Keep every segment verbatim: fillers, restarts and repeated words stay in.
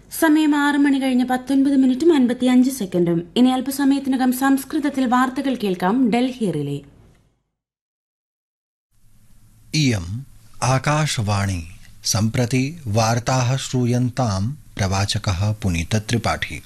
സമയം ആറ് മണി കഴിഞ്ഞ് പത്തൊൻപത് മിനിറ്റും അൻപത്തിയഞ്ച് സെക്കൻഡും. ഇനി അല്പസമയത്തിനകം സംസ്കൃതത്തിൽ വാർത്തകൾ കേൾക്കാം. ഡൽഹി റിലേ. इयम् आकाशवाणी. सम्प्रति वार्ताः श्रूयन्तां प्रवाचकः पुनीतत्रिपाठी.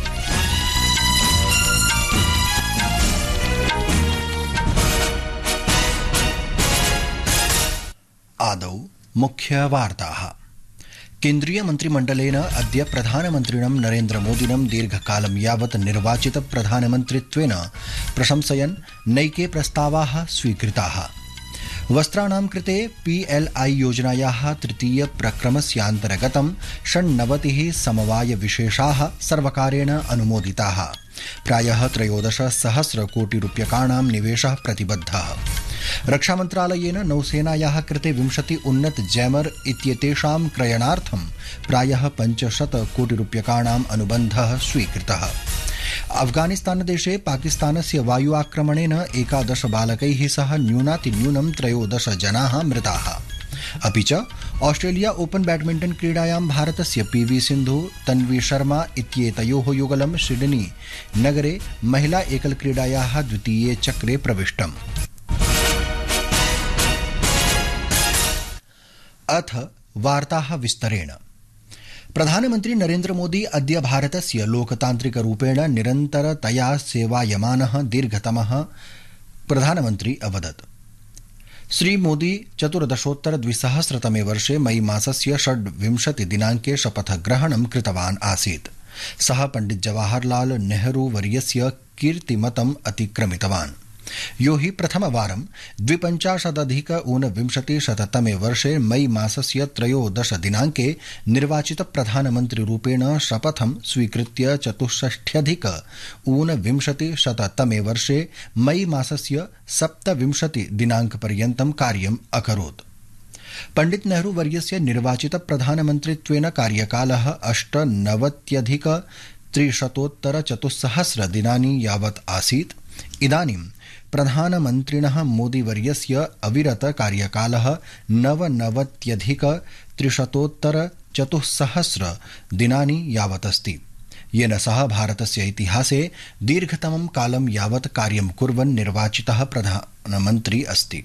आदौ मुख्यवार्ताः. केन्द्रीय मन्त्रिमण्डलेन अद्य प्रधानमन्त्रिणं नरेन्द्रमोदिनं दीर्घकालं यावत् निर्वाचित प्रधानमन्त्रित्वेन प्रशंसयन् नैके प्रस्तावाः स्वीकृताः. वस्त्राणां कृते पीएलआई योजनायाः तृतीय प्रक्रमस्यान्तर्गतं षण्णवतिः समवायविशेषाः सर्वकारेण अनुमोदिताः. प्रायः त्रयोदश सहस्र कोटि रूप्यकाणां निवेशः प्रतिबद्धः. रक्षामन्त्रालयेन नौसेनायाः कृते विंशति उन्नत जैमर इत्येतेषां क्रयणार्थं प्रायः पञ्चशत कोटि रूप्यकाणाम् अनुबन्धः स्वीकृतः. अफगानिस्तानदेशे पाकिस्तानस्य वायु आक्रमणेन एकादश बालकैः सह न्यूनातिन्यूनं त्रयोदश जनाः मृताः. अपि च ऑस्ट्रेलिया ओपन बैडमिंटन क्रीडायां भारतस्य पीवी सिन्धु तन्वी शर्मा इत्येतयोः युगलं सिडनी नगरे महिला एकल क्रीडायाः द्वितीये चक्रे प्रविष्टम्. अथ वार्ताः विस्तरेण. प्रधानमन्त्री नरेन्द्र मोदी अद्य भारतस्य लोकतान्त्रिकरूपेण निरन्तरतया सेवायमानः दीर्घतमः प्रधानमन्त्री अवदत्. श्रीमोदी चतुर्दशोत्तर द्विसहस्रतमे वर्षे मई मासस्य षड्विंशति दिनाङ्के शपथग्रहणं कृतवान् आसीत्. सः पण्डित जवाहरलाल नेहरू वर्यस्य कीर्तिमतम् अतिक्रमितवान्, यो हि प्रथमवारं द्विपञ्चाशदधिक ऊनविंशतिशततमे वर्षे मई मासस्य त्रयोदश दिनाङ्के निर्वाचित प्रधानमन्त्रिरूपेण शपथं स्वीकृत्य चतुष्षष्ट्यधिक ऊनविंशतिशततमे वर्षे मई मासस्य सप्तविंशति दिनाङ्कपर्यन्तं कार्यम् अकरोत्. पण्डित नेहरू वर्यस्य निर्वाचित प्रधानमन्त्रित्वेन कार्यकालः अष्टनवत्यधिक त्रिशतोत्तर चतुस्सहस्र दिनानि यावत् आसीत्. इदानीं प्रधानमन्त्रिणः मोदीवर्यस्य अविरत कार्यकालः नवनवत्यधिक त्रिशतोत्तर चतुस्सहस्र दिनानि यावतस्ति, येन सह भारतस्य इतिहासे दीर्घतमं कालं यावत् कार्यं कुर्वन् निर्वाचितः प्रधानमन्त्री अस्ति.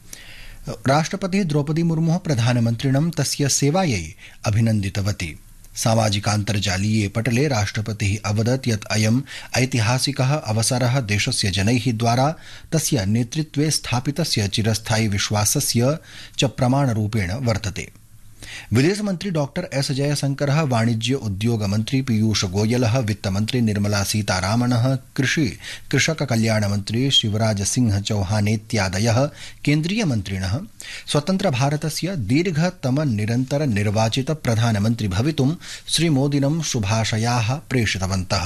राष्ट्रपतिः द्रौपदी मुर्मुः प्रधानमन्त्रिणं तस्य सेवायै अभिनन्दितवती. सामाजिकान्तर्जालीये पटले राष्ट्रपतिः अवदत् यत् अयम् ऐतिहासिकः अवसरः देशस्य जनैः द्वारा तस्य नेतृत्वे स्थापितस्य चिरस्थायी विश्वासस्य च प्रमाणरूपेण वर्तते. विदेशमन्त्री डॉक्टर एस जयशंकरः, वाणिज्य उद्योग मन्त्री पीयूष गोयलः, वित्तमन्त्री निर्मला सीतारामनः, कृषि कृषक कल्याणमन्त्री शिवराज सिंह चौहानेत्यादयः केन्द्रीयमन्त्रिणः स्वतन्त्र भारतस्य दीर्घतम निरन्तर निर्वाचित प्रधानमन्त्री भवितुं श्रीमोदिनं शुभाशयाः प्रेषितवन्तः.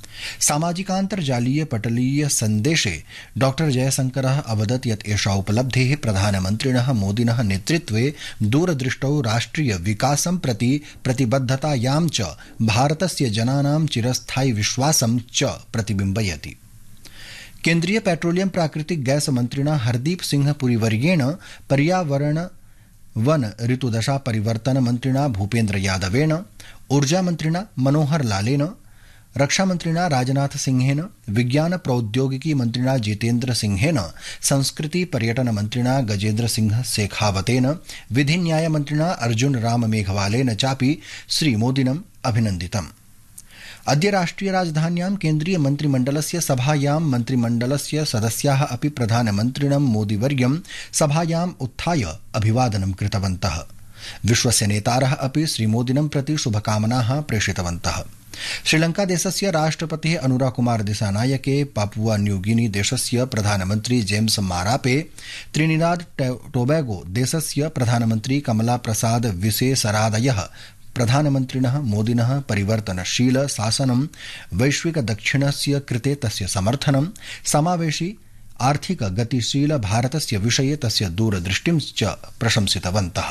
सामाजिकान्तर्जालीय पटलीय सन्देशे डॉक्टर जयशंकरः अवदत् यत् एषा उपलब्धिः प्रधानमन्त्रिणः मोदिनः नेतृत्वे दूरदृष्टौ राष्ट्रिय विकासं प्रति प्रतिबद्धतायां च भारतस्य जनानां चिरस्थायी विश्वासं च प्रतिबिम्बयति. केन्द्रीय पेट्रोलियम प्राकृतिक गैस मन्त्रिणा हरदीप सिंह पुरीवर्येण, पर्यावरण वन ऋतुदशा परिवर्तन मन्त्रिणा भूपेन्द्र यादवेन, ऊर्जामन्त्रिणा मनोहर लालेन, रक्षामन्त्रिणा राजनाथ सिंहेन, विज्ञान प्रौद्योगिकी मन्त्रिणा जितेन्द्र सिंहेन, संस्कृति पर्यटन मन्त्रिणा गजेन्द्र सिंह शेखावतेन, विधि न्याय मन्त्रिणा अर्जुन राम मेघवालेन चापि श्रीमोदिनम् अभिनन्दितम्. अद्य राष्ट्रिय राजधान्यां केन्द्रीय मन्त्रिमण्डलस्य सभायां मन्त्रिमण्डलस्य सदस्याः अपि प्रधानमन्त्रिणं मोदीवर्यं सभायाम् उत्थाय अभिवादनं कृतवन्तः. विश्वस्य नेतारः अपि श्रीमोदिनं प्रति शुभकामनाः प्रेषितवन्तः. श्रीलंका देशस्य राष्ट्रपतिः अनुराकुमार दिसानायके, पापुआ न्यूगिनी देशस्य प्रधानमन्त्री जेम्स मारापे, त्रिनिदाद टोबैगो देशस्य प्रधानमन्त्री कमला प्रसाद विशेषरादयः प्रधानमन्त्रिणः मोदिनः परिवर्तनशील शासनं, वैश्विक दक्षिणस्य कृते तस्य समर्थनं, समावेशी आर्थिक गतिशील भारतस्य विषये तस्य दूरदृष्टिं च प्रशंसितवन्तः.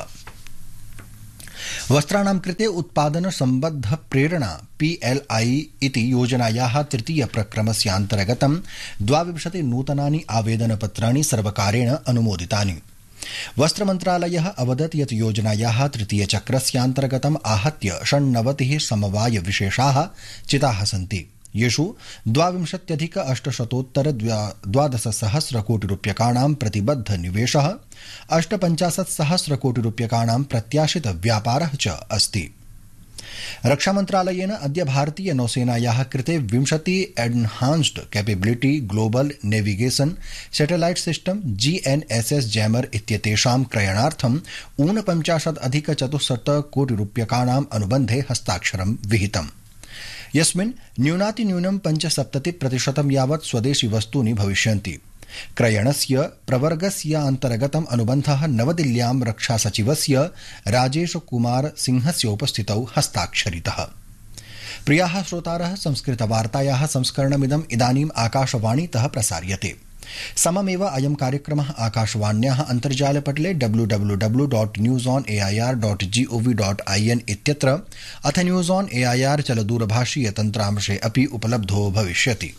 वस्त्राणां कृते उत्पादन संबद्ध प्रेरणा पीएलआई इति योजनायाः तृतीय प्रक्रमस्यान्तर्गतं द्वाविंशति नूतनानि आवेदनपत्राणि सर्वकारेण अनुमोदितानि. वस्त्रमन्त्रालयः अवदत् यत् योजनायाः तृतीयचक्रस्यान्तर्गतम् आहत्य षण्णवतिः समवाय विशेषाः चिताः सन्ति, येषु द्वाविंशत्यधिक अष्टशतोत्तर द्वादशसहस्रकोटिरूप्यकाणां प्रतिबद्ध निवेशः, अष्टपञ्चाशत्सहस्रकोटिरूप्यकाणां प्रत्याशित व्यापारः च अस्ति। रक्षामन्त्रालयेन अद्य भारतीय नौसेनायाः कृते विंशति एन्हान्स्ड capability global navigation satellite system GNSS jammer इत्येतेषां क्रयणार्थम् ऊनपञ्चाशत् अधिक चतुश्शत कोटिरूप्यकाणाम् अनुबन्धे हस्ताक्षरं विहितम्, यस्मिन् न्यूनातिन्यूनं पञ्चसप्तति प्रतिशतं यावत् स्वदेशी वस्तूनि भविष्यन्ति। क्रयणस्य प्रवर्गस्य अन्तर्गतम् अनुबन्धः नवदिल्ल्यां रक्षासचिवस्य राजेश कुमार सिंहस्य उपस्थितौ हस्ताक्षरितः। प्रियाः श्रोतारः, संस्कृतवार्तायाः संस्करणमिदम् इदानीम् आकाशवाणीतः प्रसार्यते। सममेव अयं कार्यक्रमः आकाशवाण्याः अन्तर्जालपटले W W W dot news on AIR dot gov dot IN इत्यत्र अथ न्यूज ऑन एआईआर चलदूरभाषीय तन्त्रांशे अपि उपलब्धो भविष्यति।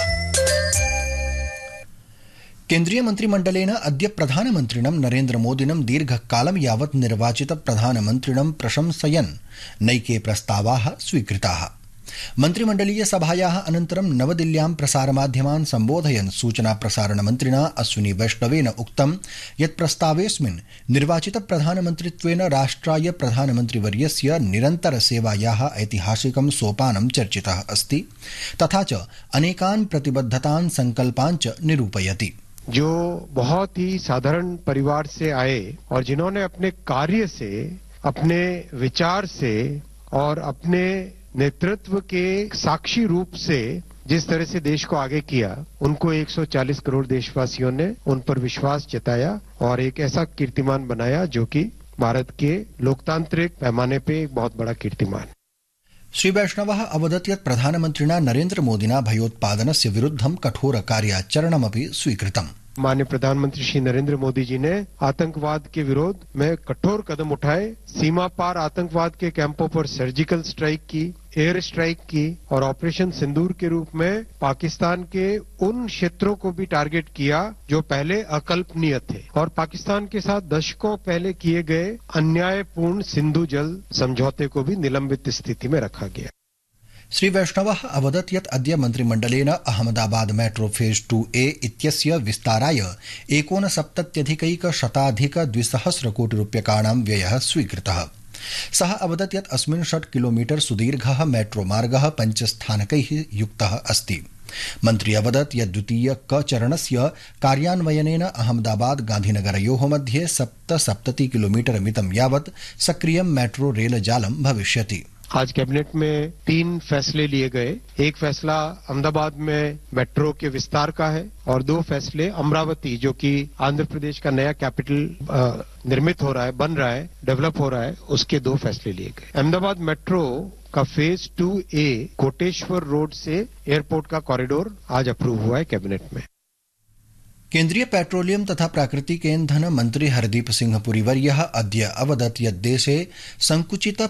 केन्द्रीय मन्त्रिमण्डलेन अद्य प्रधानमन्त्रिणं नरेन्द्रमोदिनं दीर्घकालं यावत् निर्वाचित प्रधानमन्त्रिणं प्रशंसयन् नैके प्रस्तावाः स्वीकृताः। मन्त्रिमण्डलीय सभायाः अनन्तरं नवदिल्ल्यां प्रसारमाध्यमान् सम्बोधयन् सूचना प्रसारण मन्त्रिणा अश्विनी वैष्णवेन उक्तं यत् प्रस्तावेऽस्मिन् निर्वाचित प्रधानमन्त्रित्वेन राष्ट्राय प्रधानमन्त्रिवर्यस्य निरन्तर सेवायाः ऐतिहासिकं सोपानं चर्चितः अस्ति, तथा च अनेकान् प्रतिबद्धतान् संकल्पान् च निरूपयति। जो बहुत ही साधारण परिवार से आए और जिन्होंने अपने कार्य से, अपने विचार से और अपने नेतृत्व के साक्षी रूप से जिस तरह से देश को आगे किया, उनको एक सौ चालीस करोड़ देशवासियों ने उन पर विश्वास जताया और एक ऐसा कीर्तिमान बनाया जो कि भारत के लोकतांत्रिक पैमाने पे एक बहुत बड़ा कीर्तिमान। श्री वैष्णवः अवदत् यत् प्रधानमन्त्रिणा नरेन्द्र मोदिना भयोत्पादनस्य विरुद्धं कठोर कार्याचरणमपि स्वीकृतम्। माननीय प्रधानमंत्री श्री नरेंद्र मोदी जी ने आतंकवाद के विरोध में कठोर कदम उठाए, सीमा पार आतंकवाद के कैंपों पर सर्जिकल स्ट्राइक की, एयर स्ट्राइक की और ऑपरेशन सिंदूर के रूप में पाकिस्तान के उन क्षेत्रों को भी टारगेट किया जो पहले अकल्पनीय थे और पाकिस्तान के साथ दशकों पहले किए गए अन्यायपूर्ण सिंधु जल समझौते को भी निलंबित स्थिति में रखा गया। श्री वैष्णवः अवदत् यत् अद्य मन्त्रिमण्डलेन अहमदाबाद मेट्रो फेज टू ए इत्यस्य विस्ताराय एकोनसप्तत्यधिकैक शताधिक द्विसहस्र कोटिरूप्यकाणां व्ययः स्वीकृतः। सः अवदत् यत् अस्मिन् षट् किलोमीटर सुदीर्घः मेट्रो मार्गः पञ्चस्थानकैः युक्तः अस्ति। मन्त्री अवदत् यत् द्वितीय क चरणस्य कार्यान्वयनेन अहमदाबाद गांधीनगरयोः मध्ये सप्तसप्तति किलोमीटर मितं यावत् सक्रियं मेट्रो रेल जालं भविष्यति। आज कैबिनेट में तीन फैसले लिए गए। एक फैसला अहमदाबाद में मेट्रो के विस्तार का है और दो फैसले अमरावती, जो कि आंध्र प्रदेश का नया कैपिटल निर्मित हो रहा है, बन रहा है, डेवलप हो रहा है, उसके दो फैसले लिए गए। अहमदाबाद मेट्रो का फेज टू ए कोटेश्वर रोड से एयरपोर्ट का कॉरिडोर आज अप्रूव हुआ है कैबिनेट में। केन्द्रीय पेट्रोलियम तथा प्राकृतिक ईंधन मन्त्री हरदीप सिंह पुरीवर्यः अद्य अवदत् यत् देशे संकुचित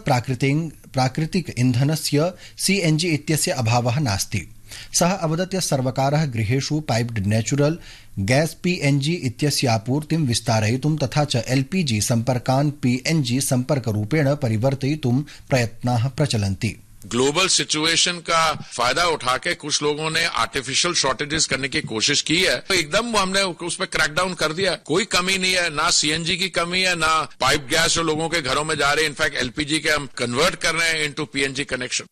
प्राकृतिक ईंधनस्य सीएनजी इत्यस्य अभावः नास्ति। सः अवदत् यत् सर्वकारः गृहेषु पाइप्ड नेचुरल गैस पीएनजी इत्यस्य आपूर्तिं विस्तारयितुं तथा च एलपीजी सम्पर्कान् पीएनजी सम्पर्करूपेण परिवर्तयितुं प्रयत्नाः प्रचलन्ति। ग्लोबल सिचुएशन का फायदा उठा के कुछ लोगों ने आर्टिफिशियल शॉर्टेजेस करने की कोशिश की है, तो एकदम हमने उस पर क्रैकडाउन कर दिया। कोई कमी नहीं है, ना सीएनजी की कमी है, ना पाइप गैस जो लोगों के घरों में जा रहे हैं। इनफैक्ट एलपीजी के हम कन्वर्ट कर रहे हैं इनटू पीएनजी कनेक्शन।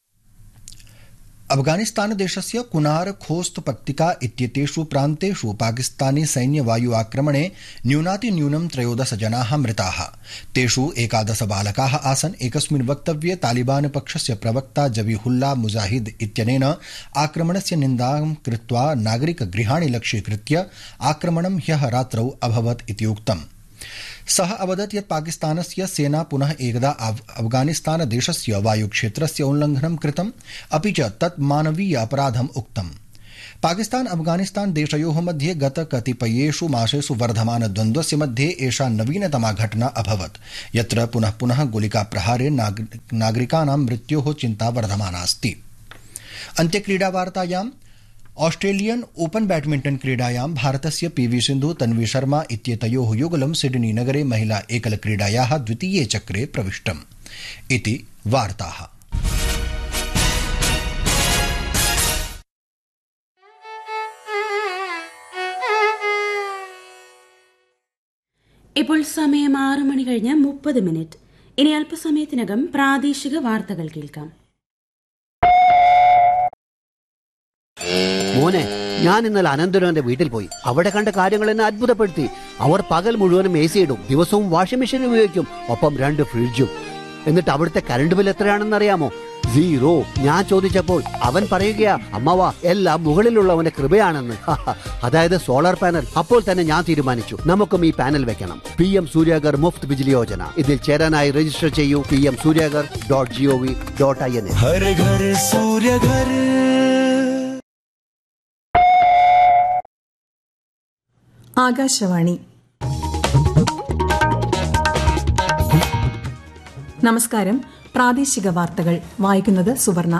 अफगानिस्तान देशस्य कुनार खोस्त पट्टिका इत्येतेषु प्रान्तेषु पाकिस्तानी सैन्य वायु आक्रमणे न्यूनातिन्यूनं त्रयोदश जनाः मृताः। तेषु एकादश बालकाः आसन्। एकस्मिन् वक्तव्ये तालिबान पक्षस्य प्रवक्ता जबीहुल्ला मुजाहिद इत्यनेन आक्रमणस्य निन्दां कृत्वा नागरिक गृहाणि लक्ष्यीकृत्य आक्रमणं ह्यः रात्रौ अभवत् इति उक्तम्। सः अवदत् यत् पाकिस्तानस्य सेना पुनः एकदा अफगानिस्तान देशस्य वायुक्षेत्रस्य उल्लङ्घनं कृतम्, अपि च तत् मानवीय अपराधम् उक्तम्। पाकिस्तान अफगानिस्तान देशयोः मध्ये गत कतिपयेषु मासेषु वर्धमान द्वन्द्वस्य मध्ये एषा नवीनतमा घटना अभवत्, यत्र पुनः पुनः गोलिकाप्रहारे नागरिकानां मृत्योः चिन्ता वर्धमानास्ति। अन्त्यक्रीडावार्तायाम् ऑस्ट्रेलियन ओपन बैडमिंटन क्रीडायां भारतस्य पीवी सिन्धु तन्वी शर्मा इत्येतयोः युगलं सिडनी नगरे महिला एकल क्रीडायाः द्वितीये चक्रे प्रविष्टम् इति वार्ताः। ഇപ്പോൾ സമയം ആറ് മണി കഴിഞ്ഞ് മുപ്പത് മിനിറ്റ്. ഇനി അല്പസമയത്തിനകം പ്രാദേശിക വാർത്തകൾ കേൾക്കാം. മോനെ, ഞാൻ ഇന്നലെ അനന്തരവന്റെ വീട്ടിൽ പോയി. അവിടെ കണ്ട കാര്യങ്ങൾ എന്നെ അത്ഭുതപ്പെടുത്തി. അവർ പകൽ മുഴുവനും എ സി ഇടും, ദിവസവും വാഷിംഗ് മെഷീൻ ഉപയോഗിക്കും, ഒപ്പം രണ്ട് ഫ്രിഡ്ജും. എന്നിട്ട് അവിടുത്തെ കറണ്ട് ബിൽ എത്രയാണെന്ന് അറിയാമോ? സീറോ. ഞാൻ ചോദിച്ചപ്പോൾ അവൻ പറയുകയാ, അമ്മവാ എല്ലാം മുകളിലുള്ളവന്റെ കൃപയാണെന്ന്. അതായത് സോളാർ പാനൽ. അപ്പോൾ തന്നെ ഞാൻ തീരുമാനിച്ചു, നമുക്കും ഈ പാനൽ വെക്കണം. P M Suryaghar Muft Bijli Yojana. ഇതിൽ ചേരാനായി രജിസ്റ്റർ ചെയ്യൂ P M Suryaghar dot G O V dot I N. Akashvani. നമസ്കാരം. പ്രാദേശിക വാർത്തകൾ വായിക്കുന്നത് സുവർണ.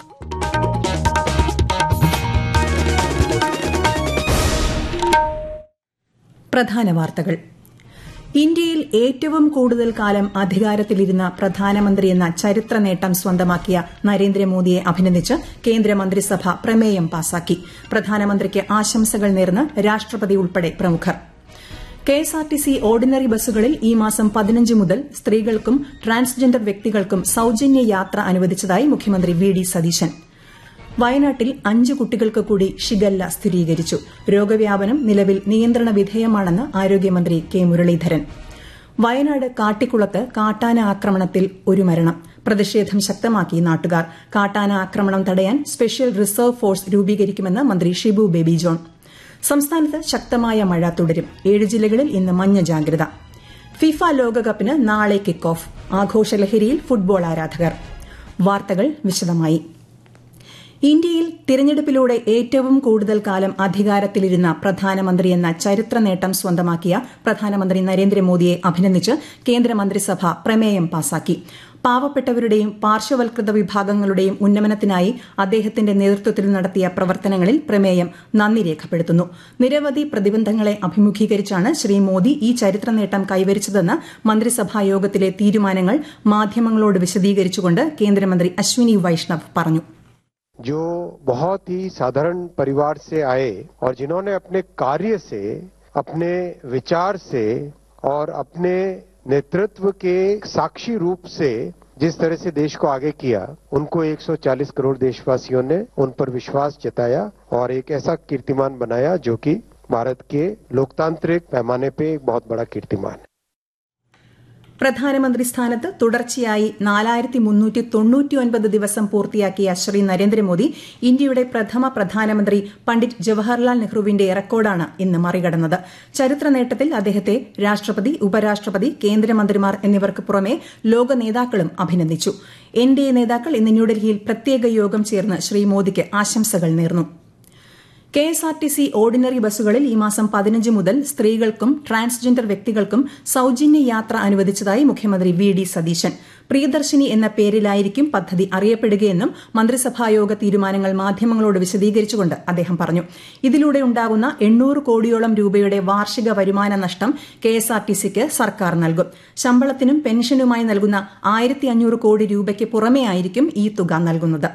പ്രധാന വാർത്തകൾ. ഇന്ത്യയിൽ ഏറ്റവും കൂടുതൽ കാലം അധികാരത്തിലിരുന്ന പ്രധാനമന്ത്രിയെന്ന ചരിത്ര നേട്ടം സ്വന്തമാക്കിയ നരേന്ദ്രമോദിയെ അഭിനന്ദിച്ച് കേന്ദ്രമന്ത്രിസഭ പ്രമേയം പാസാക്കി. പ്രധാനമന്ത്രിക്ക് ആശംസകൾ നേർന്ന് രാഷ്ട്രപതി ഉൾപ്പെടെ പ്രമുഖർ. കെഎസ്ആർടിസി ഓർഡിനറി ബസ്സുകളിൽ ഈ മാസം പതിനഞ്ച് മുതൽ സ്ത്രീകൾക്കും ട്രാൻസ്ജെൻഡർ വ്യക്തികൾക്കും സൌജന്യ യാത്ര അനുവദിച്ചതായി മുഖ്യമന്ത്രി വി ഡി സതീശൻ. വയനാട്ടിൽ അഞ്ച് കുട്ടികൾക്ക് കൂടി ഷിഗല്ല സ്ഥിരീകരിച്ചു. രോഗവ്യാപനം നിലവിൽ നിയന്ത്രണ വിധേയമാണെന്ന് ആരോഗ്യമന്ത്രി കെ മുരളീധരൻ. വയനാട് കാട്ടിക്കുളത്ത് കാട്ടാന ആക്രമണത്തിൽ ഒരു മരണം. പ്രതിഷേധം ശക്തമാക്കി നാട്ടുകാർ. കാട്ടാന ആക്രമണം തടയാൻ സ്പെഷ്യൽ റിസർവ് ഫോഴ്സ് രൂപീകരിക്കുമെന്ന് മന്ത്രി ഷിബു ബേബി ജോൺ. സംസ്ഥാനത്ത് ശക്തമായ മഴ തുടരും. ഏഴ് ജില്ലകളിൽ ഇന്ന് മഞ്ഞ ജാഗ്രത. ഫിഫ ലോകകപ്പിന് നാളെ കിക്ക് ഓഫ്. ആഘോഷലഹരിയിൽ ഫുട്ബോൾ ആരാധകർ. വാർത്തകൾ വിശദമായി. ഇന്ത്യയിൽ തിരഞ്ഞെടുപ്പിലൂടെ ഏറ്റവും കൂടുതൽ കാലം അധികാരത്തിലിരുന്ന പ്രധാനമന്ത്രിയെന്ന ചരിത്ര നേട്ടം സ്വന്തമാക്കിയ പ്രധാനമന്ത്രി നരേന്ദ്രമോദിയെ അഭിനന്ദിച്ച് കേന്ദ്രമന്ത്രിസഭ പ്രമേയം പാസാക്കി. പാവപ്പെട്ടവരുടെയും പാർശ്വവൽകൃത വിഭാഗങ്ങളുടെയും ഉന്നമനത്തിനായി അദ്ദേഹത്തിന്റെ നേതൃത്വത്തിൽ നടത്തിയ പ്രവർത്തനങ്ങളിൽ പ്രമേയം നന്ദി രേഖപ്പെടുത്തുന്നു. നിരവധി പ്രതിബന്ധങ്ങളെ അഭിമുഖീകരിച്ചാണ് ശ്രീ മോദി ഈ ചരിത്ര നേട്ടം കൈവരിച്ചതെന്ന് മന്ത്രിസഭാ യോഗത്തിലെ തീരുമാനങ്ങൾ മാധ്യമങ്ങളോട് വിശദീകരിച്ചുകൊണ്ട് കേന്ദ്രമന്ത്രി അശ്വിനി വൈഷ്ണവ് പറഞ്ഞു. जो बहुत ही साधारण परिवार से आए और जिन्होंने अपने कार्य से, अपने विचार से और अपने नेतृत्व के साक्षी रूप से जिस तरह से देश को आगे किया, उनको एक सौ चालीस करोड़ देशवासियों ने उन पर विश्वास जताया और एक ऐसा कीर्तिमान बनाया जो कि भारत के लोकतांत्रिक पैमाने पे एक बहुत बड़ा कीर्तिमान है. പ്രധാനമന്ത്രി സ്ഥാനത്ത് തുടർച്ചയായി നാലായിരത്തി മുന്നൂറ്റി തൊണ്ണൂറ്റി ഒൻപത് ദിവസം പൂർത്തിയാക്കിയ ശ്രീ നരേന്ദ്രമോദി ഇന്ത്യയുടെ പ്രഥമ പ്രധാനമന്ത്രി പണ്ഡിറ്റ് ജവഹർലാൽ നെഹ്റുവിന്റെ റെക്കോർഡാണ് ഇന്ന് മറികടന്നത്. ചരിത്ര നേട്ടത്തിൽ അദ്ദേഹത്തെ രാഷ്ട്രപതി, ഉപരാഷ്ട്രപതി, കേന്ദ്രമന്ത്രിമാർ എന്നിവർക്ക് പുറമെ ലോക നേതാക്കളും അഭിനന്ദിച്ചു. എൻ ഡി എ നേതാക്കൾ ഇന്ന് ന്യൂഡൽഹിയിൽ പ്രത്യേക യോഗം ചേർന്ന് ശ്രീ മോദിക്ക് ആശംസകൾ നേർന്നു. കെഎസ്ആർടിസി ഓർഡിനറി ബസ്സുകളിൽ ഈ മാസം പതിനഞ്ച് മുതൽ സ്ത്രീകൾക്കും ട്രാൻസ്ജെൻഡർ വ്യക്തികൾക്കും സൌജന്യ യാത്ര അനുവദിച്ചതായി മുഖ്യമന്ത്രി വി ഡി സതീശൻ. പ്രിയദർശിനി എന്ന പേരിലായിരിക്കും പദ്ധതി അറിയപ്പെടുകയെന്നും മന്ത്രിസഭായോഗ തീരുമാനങ്ങൾ മാധ്യമങ്ങളോട് വിശദീകരിച്ചുകൊണ്ട് അദ്ദേഹം പറഞ്ഞു. ഇതിലൂടെ ഉണ്ടാകുന്ന എണ്ണൂറ് കോടിയോളം രൂപയുടെ വാർഷിക വരുമാന നഷ്ടം കെഎസ്ആർടിസിക്ക് സർക്കാർ നൽകും. ശമ്പളത്തിനും പെൻഷനുമായി നൽകുന്ന ആയിരത്തി അഞ്ഞൂറ് കോടി രൂപയ്ക്ക് പുറമെയായിരിക്കും ഈ തുക നൽകുന്നത്.